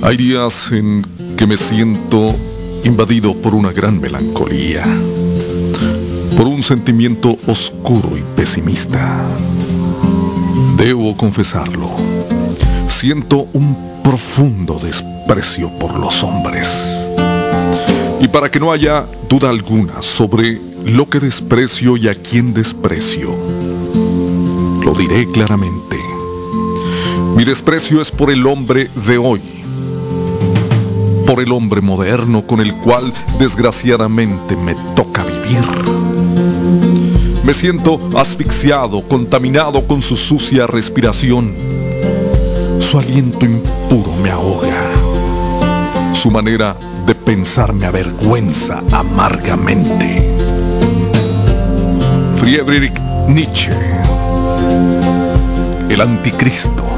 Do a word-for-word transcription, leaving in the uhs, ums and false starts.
Hay días en que me siento invadido por una gran melancolía, por un sentimiento oscuro y pesimista. Debo confesarlo, siento un profundo desprecio por los hombres. Y para que no haya duda alguna sobre lo que desprecio y a quién desprecio, lo diré claramente. Mi desprecio es por el hombre de hoy, por el hombre moderno con el cual desgraciadamente me toca vivir. Me siento asfixiado, contaminado con su sucia respiración. Su aliento impuro me ahoga. Su manera de pensar me avergüenza amargamente. Friedrich Nietzsche, el anticristo.